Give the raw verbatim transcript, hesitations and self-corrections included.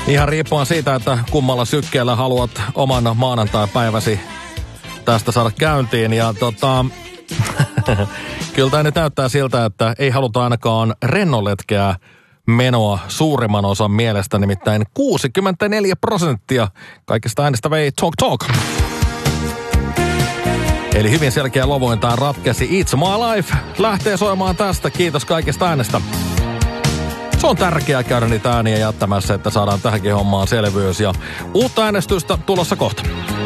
Ihan riippuen siitä, että kummalla sykkeellä haluat oman maanantai-päiväsi tästä saada käyntiin. Ja tota, kyllä tämä nyt näyttää siltä, että ei haluta ainakaan rennoletkeä menoa suurimman osan mielestä, nimittäin kuusikymmentäneljä prosenttia kaikista äänestä vei Talk Talk. Eli hyvin selkeä lovoin tämä ratkesi. It's My Life lähtee soimaan tästä. Kiitos kaikista äänestä. Se on tärkeää käydä niitä ääniä jättämässä, että saadaan tähänkin hommaan selvyys. Ja uutta äänestystä tulossa kohta.